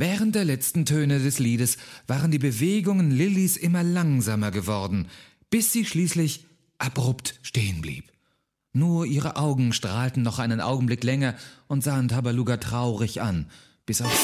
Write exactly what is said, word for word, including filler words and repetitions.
Während der letzten Töne des Liedes waren die Bewegungen Lillys immer langsamer geworden, bis sie schließlich abrupt stehen blieb. Nur ihre Augen strahlten noch einen Augenblick länger und sahen Tabaluga traurig an, bis auf